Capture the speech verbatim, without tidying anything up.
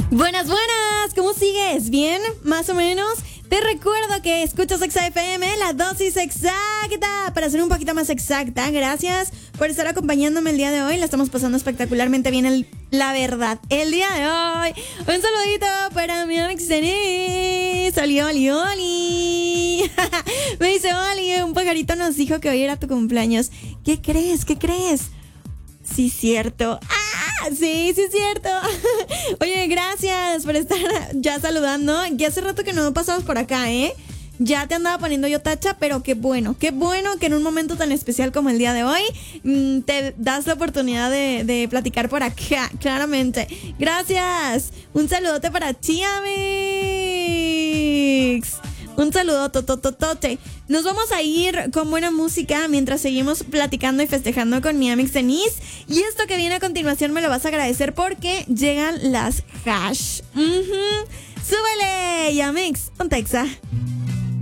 Buenas, buenas, ¿cómo sigues? ¿Bien? ¿Más o menos? Te recuerdo que escuchas Exa F M, la dosis exacta, para ser un poquito más exacta. Gracias por estar acompañándome el día de hoy. La estamos pasando espectacularmente bien, el, la verdad. El día de hoy, un saludito para mi amiga Denise. Oli, oli, oli. Me dice, Oli, un pajarito nos dijo que hoy era tu cumpleaños. ¿Qué crees? ¿Qué crees? Sí, cierto. ¡Ah! Sí, sí, es cierto. Oye, gracias por estar ya saludando. Ya hace rato que no pasabas por acá, ¿eh? Ya te andaba poniendo yo tacha, pero qué bueno, qué bueno que en un momento tan especial como el día de hoy mmm, te das la oportunidad de, de platicar por acá, claramente. Gracias. Un saludote para ti, Amix. Un saludo, totototote. Nos vamos a ir con buena música mientras seguimos platicando y festejando con mi amix Denise. Y esto que viene a continuación me lo vas a agradecer porque llegan las hash. Uh-huh. ¡Súbele! Y amix, ponte Exa.